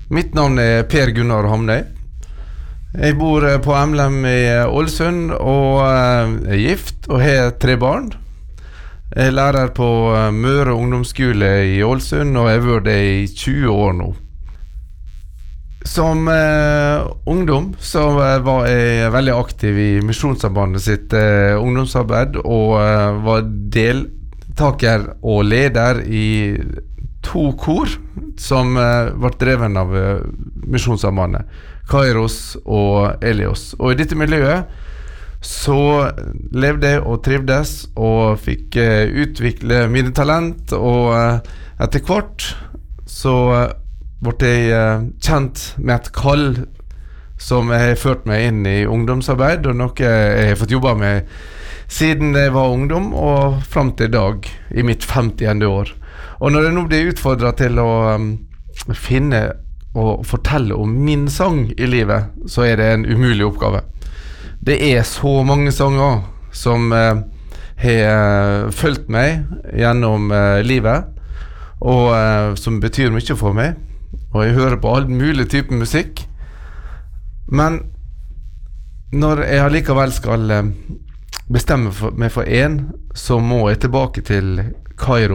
Mitt navn Per Gunnar Hamnøy. Jeg bor på Emlem i Ålesund og gift og har 3 barn. Jeg lærer på Møre ungdomsskole i Ålesund og jeg har vært det i 20 år nå. Som ungdom så var jeg veldig aktiv i Misjonssambandet sitt ungdomsarbeid og var deltaker og leder i 2 kor som var dreven av Misjonssambandet, Kairos og Elios. Og i dette miljøet så levde jeg og trivdes og fikk utvikle mine talent, og etter hvert så ble jeg kjent med et kall som jeg har ført meg inn i ungdomsarbeid, og noe jeg har fått jobba med siden jeg var ungdom og frem til i dag, i mitt 50. år. Og når jeg nå blir utfordret til å finne og fortelle om min sang i livet, så er det en umulig oppgave. Det er så mange sanger som har fulgt meg gjennom livet, og som betyr mye for meg. Og jeg hører på all mulig type musikk. Men når jeg allikevel skal bestemme meg for en, så må jeg tilbake til Kairo.